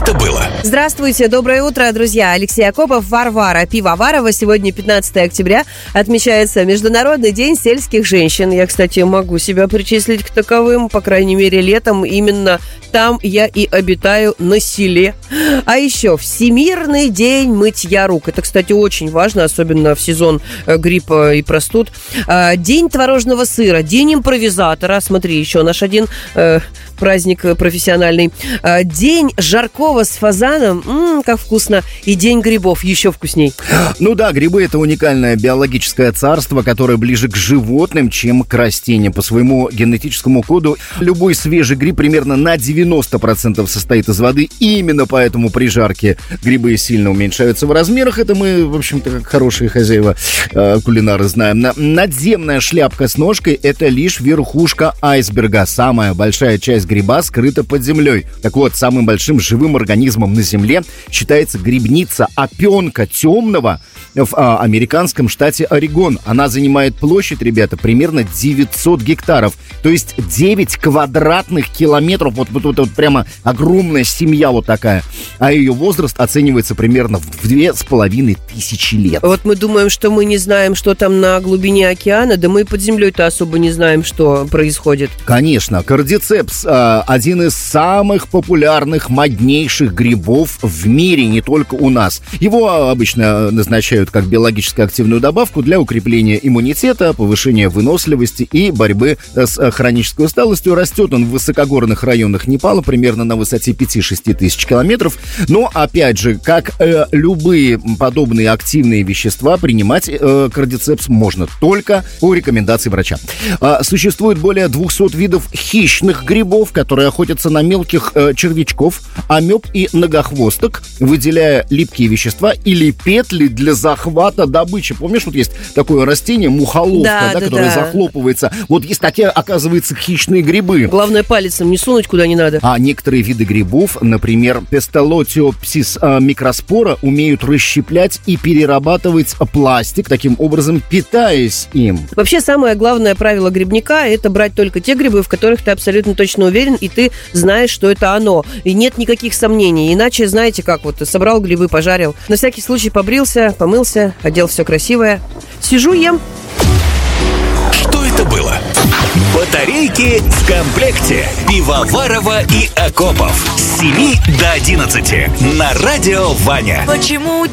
это было? Здравствуйте, доброе утро, друзья. Алексей Акопов, Варвара, пивоварова. Сегодня 15 октября отмечается Международный день сельских женщин. Я, кстати, могу себя причислить к таковым, по крайней мере, летом. Именно там я и обитаю, на селе. А еще Всемирный день мытья рук. Это, кстати, очень важно, особенно в сезон гриппа и простуд. День творожного сыра, день импровизатора. Смотри, еще наш один праздник профессиональный. День жаркого с фазаном, как вкусно. И день грибов, еще вкусней. Ну да, грибы — это уникальное биологическое царство, которое ближе к животным, чем к растениям. По своему генетическому коду любой свежий гриб примерно на 90% состоит из воды. И именно поэтому при жарке грибы сильно уменьшаются в размерах. Это мы, в общем-то, как хорошие хозяева кулинары знаем. Надземная шляпка с ножкой — это лишь верхушка айсберга. Самая большая часть гриба скрыта под землей. Так вот, самым большим живым организмом на Земле считается грибница опенка темного в американском штате Орегон. Она занимает площадь, ребята, примерно 900 гектаров. То есть 9 квадратных километров. Вот прямо огромная семья вот такая. А ее возраст оценивается примерно в 2500 лет. Вот мы думаем, что мы не знаем, что там на глубине океана. Да мы под землей-то особо не знаем, что происходит. Конечно. Кардицепс — один из самых популярных, моднейших грибов в мире, не только у нас. Его обычно назначают как биологически активную добавку для укрепления иммунитета, повышения выносливости и борьбы с хронической усталостью. Растет он в высокогорных районах Непала, примерно на высоте 5-6 тысяч километров. Но, опять же, как любые подобные активные вещества, принимать кардицепс можно только по рекомендации врача. Существует более 200 видов хищных грибов, которые охотятся на мелких червячков, амеб и многохвосток, выделяя липкие вещества или петли для захвата добычи. Помнишь, вот есть такое растение, мухоловка, которое захлопывается. Вот есть такие, оказывается, хищные грибы. Главное, палецом не сунуть куда не надо. А некоторые виды грибов, например, Песталотиопсис микроспора, умеют расщеплять и перерабатывать пластик, таким образом питаясь им. Вообще, самое главное правило грибника — это брать только те грибы, в которых ты абсолютно точно уверен, и ты знаешь, что это оно. И нет никаких сомнений. Иначе, знаете как, вот собрал грибы, пожарил. На всякий случай побрился, помылся, одел все красивое. Сижу, ем. Что это было? Батарейки в комплекте. Пивоварова и Акопов. С 7 до 11 на радио Ваня. Почему